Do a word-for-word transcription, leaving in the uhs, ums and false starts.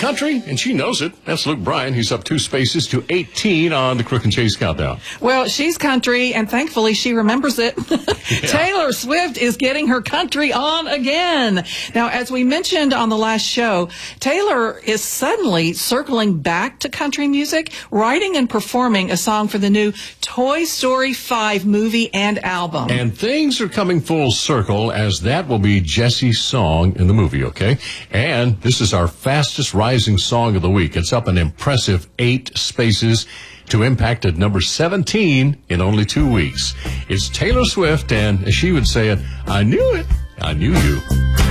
country, and she knows it. That's Luke Bryan. He's up two spaces to eighteen on the Crook and Chase Countdown. Well, she's country, and thankfully she remembers it. Yeah. Taylor Swift is getting her country on again. Now, as we mentioned on the last show, Taylor is suddenly circling back to country music, writing and performing a song for the new Toy Story five movie and album. And things are coming full circle, as that will be Jessie's song in the movie, okay? And this is our fastest rising song of the week. It's up an impressive eight spaces to impact at number seventeen in only two weeks. It's Taylor Swift, and as she would say it, I knew it. I knew you.